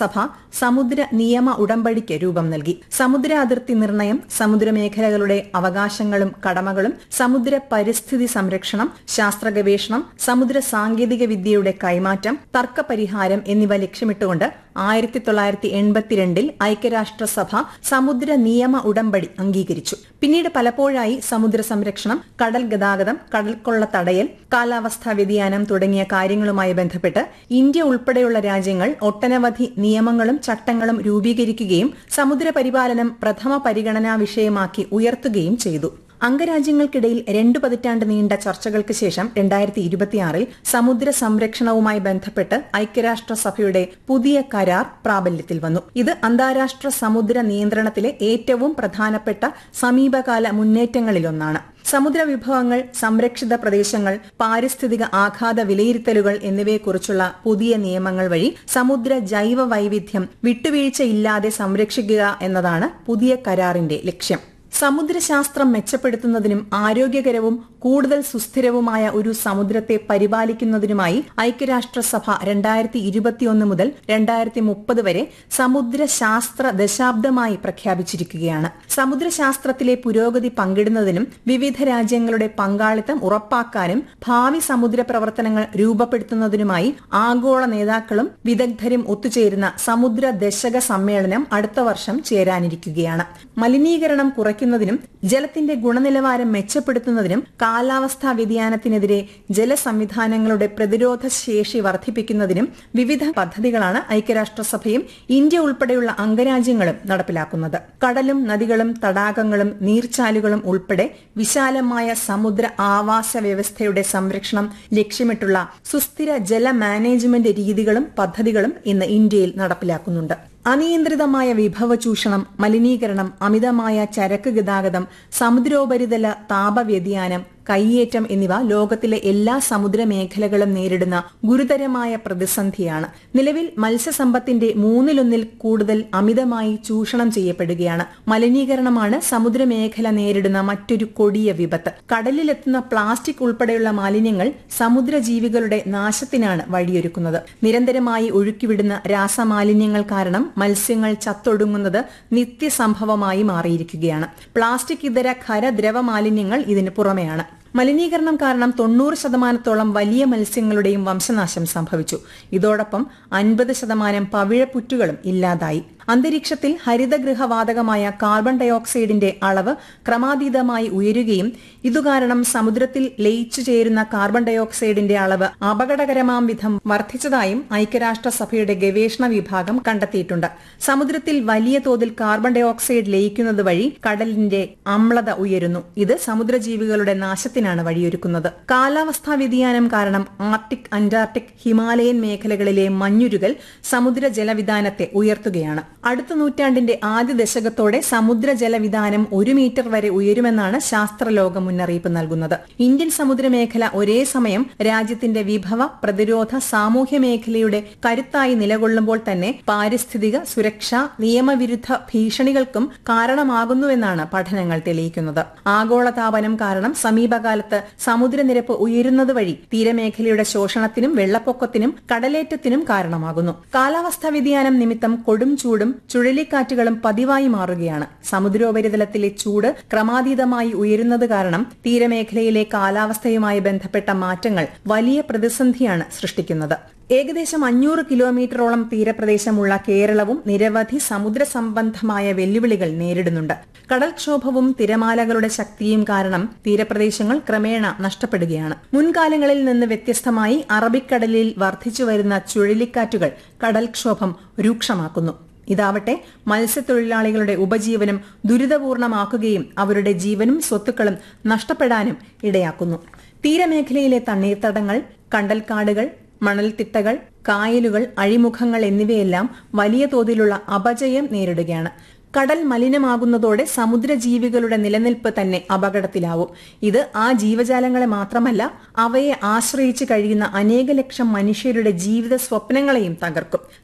സമുദ്ര നിയമ ഉടമ്പടിക്ക് രൂപം നൽകി. സമുദ്ര അതിർത്തി നിർണയം, സമുദ്രമേഖലകളുടെ അവകാശങ്ങളും കടമകളും, സമുദ്ര പരിസ്ഥിതി സംരക്ഷണം, ശാസ്ത്ര ഗവേഷണം, സമുദ്ര സാങ്കേതിക വിദ്യയുടെ കൈമാറ്റം, തർക്കപരിഹാരം എന്നിവ ലക്ഷ്യമിട്ടുകൊണ്ട് ആയിരത്തി തൊള്ളായിരത്തി എൺപത്തിരണ്ടിൽ ഐക്യരാഷ്ട്രസഭ സമുദ്ര നിയമ ഉടമ്പടി അംഗീകരിച്ചു. പിന്നീട് പലപ്പോഴായി സമുദ്ര സംരക്ഷണം, കടൽ ഗതാഗതം, കടൽക്കൊള്ള തടയൽ, കാലാവസ്ഥാ വ്യതിയാനം തുടങ്ങിയ കാര്യങ്ങളുമായി ബന്ധപ്പെട്ട് ഇന്ത്യ ഉൾപ്പെടെയുള്ള രാജ്യങ്ങൾ ഒട്ടനവധി നിയമങ്ങളും ചട്ടങ്ങളും രൂപീകരിക്കുകയും സമുദ്ര പരിപാലനം പ്രഥമ പരിഗണനാ വിഷയമാക്കി ഉയർത്തുകയും ചെയ്തു. അംഗരാജ്യങ്ങൾക്കിടയിൽ രണ്ടു പതിറ്റാണ്ട് നീണ്ട ചർച്ചകൾക്ക് ശേഷം രണ്ടായിരത്തി ഇരുപത്തിയാറിൽ സമുദ്ര സംരക്ഷണവുമായി ബന്ധപ്പെട്ട് ഐക്യരാഷ്ട്രസഭയുടെ പുതിയ കരാർ പ്രാബല്യത്തിൽ വന്നു. ഇത് അന്താരാഷ്ട്ര സമുദ്ര നിയന്ത്രണത്തിലെ ഏറ്റവും പ്രധാനപ്പെട്ട സമീപകാല മുന്നേറ്റങ്ങളിലൊന്നാണ്. സമുദ്ര വിഭവങ്ങൾ, സംരക്ഷിത പ്രദേശങ്ങൾ, പാരിസ്ഥിതിക ആഘാത വിലയിരുത്തലുകൾ എന്നിവയെക്കുറിച്ചുള്ള പുതിയ നിയമങ്ങൾ വഴി സമുദ്ര ജൈവ വൈവിധ്യം വിട്ടുവീഴ്ചയില്ലാതെ സംരക്ഷിക്കുക എന്നതാണ് പുതിയ കരാറിന്റെ ലക്ഷ്യം. സമുദ്രശാസ്ത്രം മെച്ചപ്പെടുത്തുന്നതിനും ആരോഗ്യകരവും കൂടുതൽ സുസ്ഥിരവുമായ ഒരു സമുദ്രത്തെ പരിപാലിക്കുന്നതിനുമായി ഐക്യരാഷ്ട്രസഭ രണ്ടായിരത്തി ഇരുപത്തിയൊന്ന് മുതൽ രണ്ടായിരത്തി മുപ്പത് വരെ സമുദ്രശാസ്ത്ര ദശാബ്ദമായി പ്രഖ്യാപിച്ചിരിക്കുകയാണ്. സമുദ്രശാസ്ത്രത്തിലെ പുരോഗതി പങ്കിടുന്നതിനും വിവിധ രാജ്യങ്ങളുടെ പങ്കാളിത്തം ഉറപ്പാക്കാനും ഭാവി സമുദ്ര പ്രവർത്തനങ്ങൾ രൂപപ്പെടുത്തുന്നതിനുമായി ആഗോള നേതാക്കളും വിദഗ്ധരും ഒത്തുചേരുന്ന സമുദ്ര ദശക സമ്മേളനം അടുത്ത വർഷം ചേരാനിരിക്കുകയാണ്. മലിനീകരണം കുറയ്ക്കുന്നതിനും ജലത്തിന്റെ ഗുണനിലവാരം മെച്ചപ്പെടുത്തുന്നതിനും കാലാവസ്ഥാ വ്യതിയാനത്തിനെതിരെ ജലസംവിധാനങ്ങളുടെ പ്രതിരോധ ശേഷി വർദ്ധിപ്പിക്കുന്നതിനും വിവിധ പദ്ധതികളാണ് ഐക്യരാഷ്ട്രസഭയും ഇന്ത്യ ഉൾപ്പെടെയുള്ള അംഗരാജ്യങ്ങളും നടപ്പിലാക്കുന്നത്. കടലും നദികളും തടാകങ്ങളും നീർച്ചാലുകളും ഉൾപ്പെടെ വിശാലമായ സമുദ്ര ആവാസ വ്യവസ്ഥയുടെ സംരക്ഷണം ലക്ഷ്യമിട്ടുള്ള സുസ്ഥിര ജല മാനേജ്മെന്റ് രീതികളും പദ്ധതികളും ഇന്ന് ഇന്ത്യയിൽ നടപ്പിലാക്കുന്നുണ്ട്. അനിയന്ത്രിതമായ വിഭവ ചൂഷണം, മലിനീകരണം, അമിതമായ ചരക്ക് ഗതാഗതം, സമുദ്രോപരിതല താപവ്യതിയാനം, കയ്യേറ്റം എന്നിവ ലോകത്തിലെ എല്ലാ സമുദ്ര മേഖലകളും നേരിടുന്ന ഗുരുതരമായ പ്രതിസന്ധിയാണ്. നിലവിൽ മത്സ്യസമ്പത്തിന്റെ മൂന്നിലൊന്നിൽ കൂടുതൽ അമിതമായി ചൂഷണം ചെയ്യപ്പെടുകയാണ്. മലിനീകരണമാണ് സമുദ്രമേഖല നേരിടുന്ന മറ്റൊരു കൊടിയ വിപത്ത്. കടലിലെത്തുന്ന പ്ലാസ്റ്റിക് ഉൾപ്പെടെയുള്ള മാലിന്യങ്ങൾ സമുദ്രജീവികളുടെ നാശത്തിനാണ് വഴിയൊരുക്കുന്നത്. നിരന്തരമായി ഒഴുക്കിവിടുന്ന രാസമാലിന്യങ്ങൾ കാരണം മത്സ്യങ്ങൾ ചത്തൊടുങ്ങുന്നത് നിത്യസംഭവമായി മാറിയിരിക്കുകയാണ്. പ്ലാസ്റ്റിക് ഇതര ഖര ദ്രവ മാലിന്യങ്ങൾ ഇതിന് പുറമെയാണ്. മലിനീകരണം കാരണം തൊണ്ണൂറ് ശതമാനത്തോളം വലിയ മത്സ്യങ്ങളുടെയും വംശനാശം സംഭവിച്ചു. ഇതോടൊപ്പം അൻപത് ശതമാനം പവിഴപ്പുറ്റുകളും ഇല്ലാതായി. അന്തരീക്ഷത്തിൽ ഹരിതഗൃഹവാതകമായ കാർബൺ ഡയോക്സൈഡിന്റെ അളവ് ക്രമാതീതമായി ഉയരുകയും ഇതുകാരണം സമുദ്രത്തിൽ ലയിച്ചു ചേരുന്ന കാർബൺ ഡയോക്സൈഡിന്റെ അളവ് അപകടകരമാം വിധം വർദ്ധിച്ചതായും ഐക്യരാഷ്ട്രസഭയുടെ ഗവേഷണ വിഭാഗം കണ്ടെത്തിയിട്ടുണ്ട്. സമുദ്രത്തിൽ വലിയ തോതിൽ കാർബൺ ഡയോക്സൈഡ് ലയിക്കുന്നത് വഴി കടലിന്റെ അമ്ലത ഉയരുന്നു. ഇത് സമുദ്രജീവികളുടെ നാശത്തിനാണ് വഴിയൊരുക്കുന്നത്. കാലാവസ്ഥാ വ്യതിയാനം കാരണം ആർട്ടിക്, അന്റാർട്ടിക്, ഹിമാലയൻ മേഖലകളിലെ മഞ്ഞുരുകൽ സമുദ്ര ജലവിധാനത്തെ ഉയർത്തുകയാണ്. അടുത്ത നൂറ്റാണ്ടിന്റെ ആദ്യ ദശകത്തോടെ സമുദ്ര ജലവിധാനം ഒരു മീറ്റർ വരെ ഉയരുമെന്നാണ് ശാസ്ത്രലോകം മുന്നറിയിപ്പ് നൽകുന്നത്. ഇന്ത്യൻ സമുദ്രമേഖല ഒരേ സമയം രാജ്യത്തിന്റെ വിഭവ, പ്രതിരോധ, സാമൂഹ്യ മേഖലയുടെ കരുത്തായി നിലകൊള്ളുമ്പോൾ തന്നെ പാരിസ്ഥിതിക, സുരക്ഷാ, നിയമവിരുദ്ധ ഭീഷണികൾക്കും കാരണമാകുന്നുവെന്നാണ് പഠനങ്ങൾ തെളിയിക്കുന്നത്. ആഗോളതാപനം കാരണം സമീപകാലത്ത് സമുദ്രനിരപ്പ് ഉയരുന്നത് വഴി തീരമേഖലയുടെ ശോഷണത്തിനും വെള്ളപ്പൊക്കത്തിനും കടലേറ്റത്തിനും കാരണമാകുന്നു. കാലാവസ്ഥാ വ്യതിയാനം നിമിത്തം കൊടും ചൂടും ചുഴലിക്കാറ്റുകളും പതിവായി മാറുകയാണ്. സമുദ്രോപരിതലത്തിലെ ചൂട് ക്രമാതീതമായി ഉയരുന്നത് കാരണം തീരമേഖലയിലെ കാലാവസ്ഥയുമായി ബന്ധപ്പെട്ട മാറ്റങ്ങൾ വലിയ പ്രതിസന്ധിയാണ് സൃഷ്ടിക്കുന്നത്. ഏകദേശം അഞ്ഞൂറ് കിലോമീറ്ററോളം തീരപ്രദേശമുള്ള കേരളവും നിരവധി സമുദ്ര സംബന്ധമായ വെല്ലുവിളികൾ നേരിടുന്നുണ്ട്. കടൽക്ഷോഭവും തിരമാലകളുടെ ശക്തിയും കാരണം തീരപ്രദേശങ്ങൾ ക്രമേണ നഷ്ടപ്പെടുകയാണ്. മുൻകാലങ്ങളിൽ നിന്ന് വ്യത്യസ്തമായി അറബിക്കടലിൽ വർദ്ധിച്ചുവരുന്ന ചുഴലിക്കാറ്റുകൾ കടൽക്ഷോഭം രൂക്ഷമാക്കുന്നു. ഇതാവട്ടെ മത്സ്യത്തൊഴിലാളികളുടെ ഉപജീവനം ദുരിതപൂർണമാക്കുകയും അവരുടെ ജീവനും സ്വത്തുക്കളും നഷ്ടപ്പെടാനും ഇടയാക്കുന്നു. തീരമേഖലയിലെ തണ്ണീർത്തടങ്ങൾ, കണ്ടൽക്കാടുകൾ, മണൽത്തിട്ടകൾ, കായലുകൾ, അഴിമുഖങ്ങൾ എന്നിവയെല്ലാം വലിയ തോതിലുള്ള അപജയം നേരിടുകയാണ്. കടൽ മലിനമാകുന്നതോടെ സമുദ്രജീവികളുടെ നിലനിൽപ്പ് തന്നെ അപകടത്തിലാവും. ഇത് ആ ജീവജാലങ്ങളെ മാത്രമല്ല, അവയെ ആശ്രയിച്ച് കഴിയുന്ന അനേക ലക്ഷം മനുഷ്യരുടെ ജീവിത സ്വപ്നങ്ങളെയും തകർക്കും.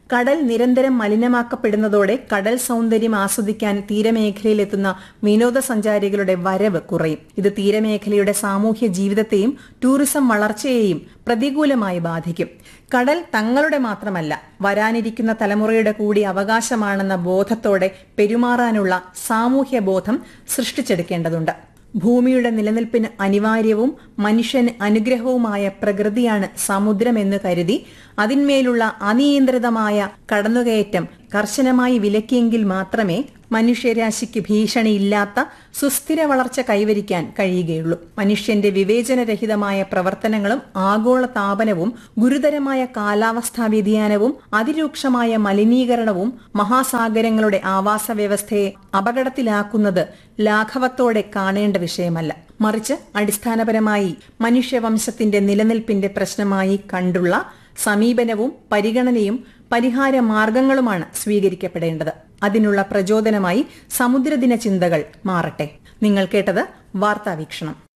കടൽ നിരന്തരം മലിനമാക്കപ്പെടുന്നതോടെ കടൽ സൗന്ദര്യം ആസ്വദിക്കാൻ തീരമേഖലയിലെത്തുന്ന വിനോദസഞ്ചാരികളുടെ വരവ് കുറയും. ഇത് തീരമേഖലയുടെ സാമൂഹ്യ ജീവിതത്തെയും ടൂറിസം വളർച്ചയെയും പ്രതികൂലമായി ബാധിക്കും. കടൽ തങ്ങളുടെ മാത്രമല്ല, വരാനിരിക്കുന്ന തലമുറയുടെ കൂടി അവകാശമാണെന്ന ബോധത്തോടെ പെരുമാറാനുള്ള സാമൂഹ്യ ബോധം സൃഷ്ടിച്ചെടുക്കേണ്ടതുണ്ട്. ഭൂമിയുടെ നിലനിൽപ്പിന് അനിവാര്യവും മനുഷ്യന് അനുഗ്രഹവുമായ പ്രകൃതിയാണ് സമുദ്രമെന്ന് കരുതി അതിന്മേലുള്ള അനിയന്ത്രിതമായ കടന്നുകയറ്റം കർശനമായി വിലക്കിയെങ്കിൽ മാത്രമേ മനുഷ്യരാശിക്ക് ഭീഷണിയില്ലാത്ത സുസ്ഥിര വളർച്ച കൈവരിക്കാൻ കഴിയുകയുള്ളൂ. മനുഷ്യന്റെ വിവേചനരഹിതമായ പ്രവർത്തനങ്ങളും ആഗോള താപനവും ഗുരുതരമായ കാലാവസ്ഥാ വ്യതിയാനവും അതിരൂക്ഷമായ മലിനീകരണവും മഹാസാഗരങ്ങളുടെ ആവാസ വ്യവസ്ഥയെ അപകടത്തിലാക്കുന്നത് ലാഘവത്തോടെ കാണേണ്ട വിഷയമല്ല. മറിച്ച് അടിസ്ഥാനപരമായി മനുഷ്യവംശത്തിന്റെ നിലനിൽപ്പിന്റെ പ്രശ്നമായി കണ്ടുള്ള സമീപനവും പരിഗണനയും പരിഹാര മാർഗങ്ങളുമാണ് സ്വീകരിക്കപ്പെടേണ്ടത്. അതിനുള്ള പ്രചോദനമായി സമുദ്രദിന ചിന്തകൾ മാറട്ടെ. നിങ്ങൾ കേട്ടത് വാർത്താവീക്ഷണം.